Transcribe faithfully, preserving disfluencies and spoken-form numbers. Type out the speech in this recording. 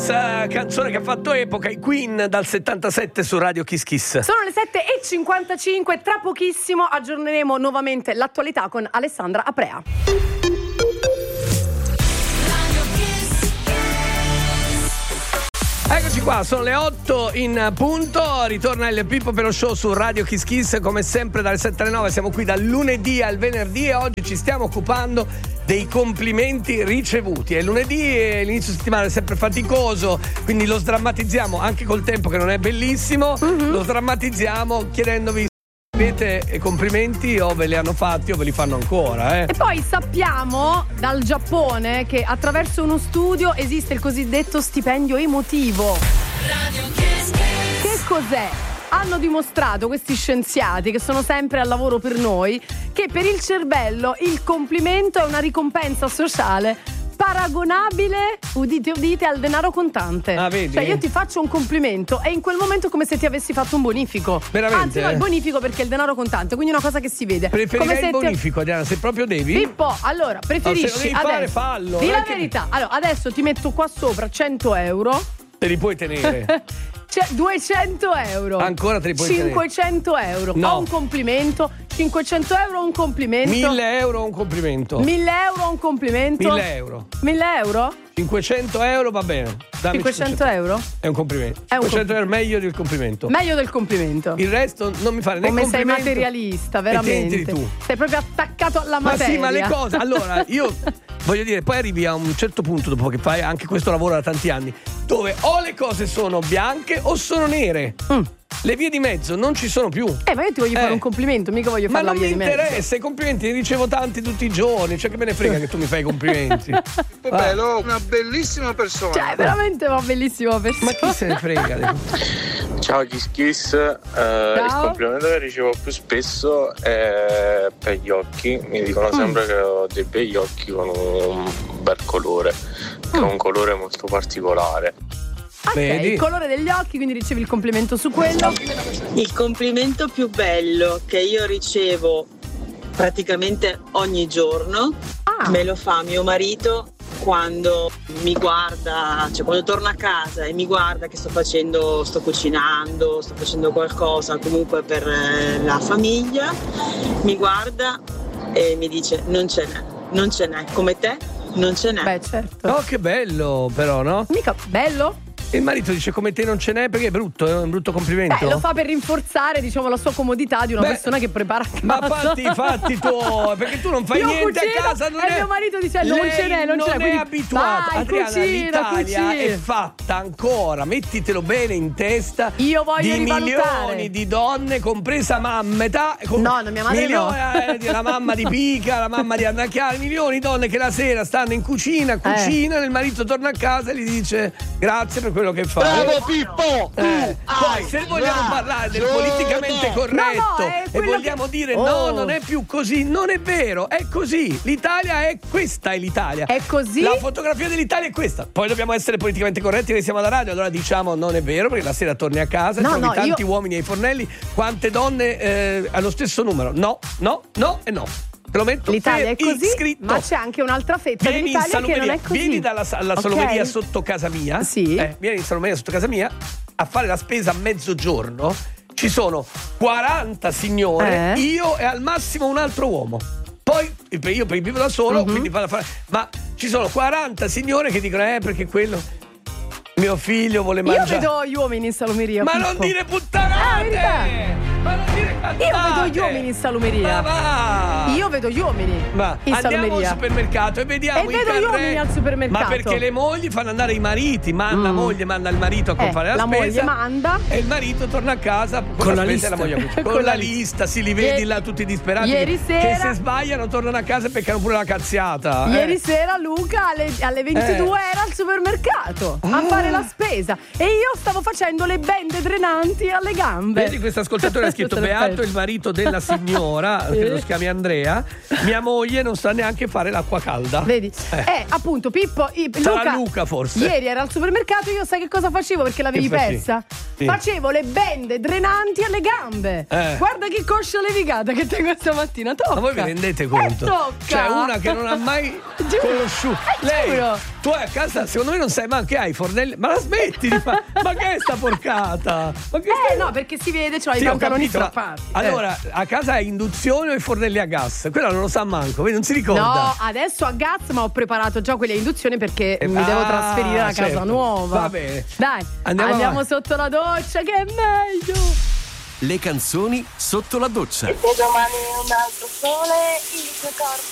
Canzone che ha fatto epoca, i Queen dal settantasette su Radio Kiss Kiss. Sono le sette e cinquantacinque, tra pochissimo aggiorneremo nuovamente l'attualità con Alessandra Aprea. Eccoci qua, sono le otto in punto, ritorna il Pippo per lo show su Radio Kiss Kiss, come sempre dalle sette alle nove, siamo qui dal lunedì al venerdì e oggi ci stiamo occupando dei complimenti ricevuti. È lunedì e l'inizio settimana è sempre faticoso, quindi lo sdrammatizziamo anche col tempo che non è bellissimo, mm-hmm. lo sdrammatizziamo chiedendovi avete complimenti o ve li hanno fatti o ve li fanno ancora, eh? E poi sappiamo dal Giappone che attraverso uno studio esiste il cosiddetto stipendio emotivo. Che cos'è? Hanno dimostrato questi scienziati che sono sempre al lavoro per noi che per il cervello il complimento è una ricompensa sociale paragonabile, udite udite, al denaro contante. Ah, vedi? Cioè io ti faccio un complimento e in quel momento è come se ti avessi fatto un bonifico. Veramente? Anzi no, il bonifico perché è il denaro contante, quindi è una cosa che si vede. Preferirei il bonifico, ti... Diana, se proprio devi. Pippo, allora, preferisci no, se lo devi adesso, fare, fallo. Dì la che... verità. Allora, adesso ti metto qua sopra cento euro. Te li puoi tenere. C'è duecento euro. Ancora te li puoi cinquecento tenere. euro. No. Ho un complimento. cinquecento euro un complimento. mille euro un complimento. mille euro un complimento. mille euro. mille euro? cinquecento euro va bene. Dammi cinquecento euro? È un complimento. È un cinquecento compl- euro meglio del complimento. Meglio del complimento. Il resto non mi fare né come complimento. Come sei materialista, veramente. E tu. Sei proprio attaccato alla ma materia. sì, ma le cose. Allora, io voglio dire, poi arrivi a un certo punto, dopo che fai anche questo lavoro da tanti anni, dove o le cose sono bianche o sono nere. Mm. Le vie di mezzo non ci sono più. Eh, ma io ti voglio eh. fare un complimento, mica voglio fare la via di mezzo. Ma non mi interessa, i complimenti ne ricevo tanti tutti i giorni. Cioè, che me ne frega che tu mi fai i complimenti. Bello, una bellissima persona. Cioè, veramente una bellissima persona. Ma chi se ne frega? Ciao Kiss Kiss, eh, il complimento che ricevo più spesso è per gli occhi. Mi dicono mm. sempre che ho dei begli occhi con un bel colore, che è mm. un colore molto particolare. Ok, vedi? Il colore degli occhi, quindi ricevi il complimento su quello. Il complimento più bello che io ricevo praticamente ogni giorno ah. me lo fa mio marito quando mi guarda, cioè quando torno a casa e mi guarda che sto facendo, sto cucinando, sto facendo qualcosa comunque per la famiglia, mi guarda e mi dice non ce n'è, non ce n'è, come te non ce n'è. Beh, certo. Oh, che bello però, no? Mica bello? E il marito dice come te non ce n'è perché è brutto, è un brutto complimento. Beh, lo fa per rinforzare, diciamo, la sua comodità di una Beh, persona che prepara a casa. Ma fatti i fatti tuoi, perché tu non fai Io niente cucino, a casa. Non e è... mio marito dice non Lei ce n'è, non, non ce n'è. è Quindi, abituata. Vai, Adriana, cucina, l'Italia cucina. è fatta ancora, mettitelo bene in testa. Io voglio di rivalutare. milioni di donne, compresa mamma, com- no, non mia madre milioni, no. eh, la mamma di Pica, la mamma di Anna Chiara, milioni di donne che la sera stanno in cucina, cucinano, eh. il marito torna a casa e gli dice grazie per quello che fai. Bravo Pippo! Eh, poi se vogliamo parlare del politicamente corretto no, no, e vogliamo che... dire oh. no, non è più così, non è vero, è così. L'Italia è questa, è l'Italia. È così? La fotografia dell'Italia è questa. Poi dobbiamo essere politicamente corretti che siamo alla radio, allora diciamo non è vero perché la sera torni a casa e no, trovi no, tanti io... uomini ai fornelli, quante donne eh, allo stesso numero. No, no, no e no. Te lo metto. L'Italia è così, iscritto. Ma c'è anche un'altra fetta vieni dell'Italia che non è così. Vieni dalla alla okay. salomeria sotto casa mia. Sì. Eh, vieni in salomeria sotto casa mia a fare la spesa a mezzogiorno. Ci sono quaranta signore, eh? io e al massimo un altro uomo. Poi io per vivo da solo, uh-huh. quindi vado a fare. Ma ci sono quaranta signore che dicono eh perché quello mio figlio vuole mangiare. Io vedo gli uomini in salumeria. Ma Pippo. non dire puttanate! Ah, ma non dire cazzate! Io vedo gli uomini in salumeria. Ma va! Io vedo gli uomini ma in andiamo salumeria. al supermercato e vediamo e i vedo carrelli. gli uomini al supermercato. Ma perché le mogli fanno andare i mariti, ma mm. la moglie manda il marito a eh, fare la, la spesa. La moglie manda e il marito torna a casa con, con la, la spesa lista. E la moglie con, con la lista, si li vedi ieri, là tutti disperati ieri che, sera, che se sbagliano tornano a casa e peccano pure la cazziata. Ieri eh. sera Luca alle, alle ventidue eh. era al supermercato ah. a fare la spesa e io stavo facendo le bende drenanti alle gambe. Vedi, questo ascoltatore ha scritto Beato il marito della signora, credo si chiami Andrea. Mia moglie non sa neanche fare l'acqua calda. Vedi? Eh, eh appunto Pippo i, Sarà Luca, Luca forse. Ieri era al supermercato, io sai che cosa facevo perché l'avevi persa? Sì. Facevo le bende drenanti alle gambe. Eh. Guarda che coscia levigata che tengo stamattina. Tocca. Ma voi vi rendete conto? Eh, tocca. Cioè, una che non ha mai Giuro. conosciuto. Eh, Lei, giuro. tu a casa, secondo me non sai ma che hai, fornelli. Ma la smetti di fare. Ma che è sta porcata? Ma che Eh stai- no, perché si vede, c'ho Sì, i ho pantaloni capito, ma- strappati. Allora, a casa hai induzione o i fornelli a gas? Quello non lo sa manco, vedi, non si ricorda. No, adesso a gas, ma ho preparato già quelli a induzione perché Eh, mi ah, devo trasferire alla casa certo. nuova. Va bene. Dai, Andiamo andiamo, avanti. sotto la doccia che è meglio. Le canzoni sotto la doccia. Se domani un altro sole il tuo corpo